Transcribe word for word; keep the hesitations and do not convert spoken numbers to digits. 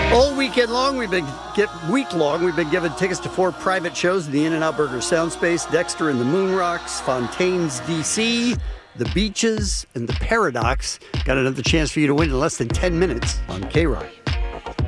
All weekend long, we've been get week long. We've been given tickets to four private shows: the In-N-Out Burger Sound Space, Dexter and the Moon Rocks, Fontaine's D C, The Beaches, and The Paradox. Got another chance for you to win in less than ten minutes on K-Rock.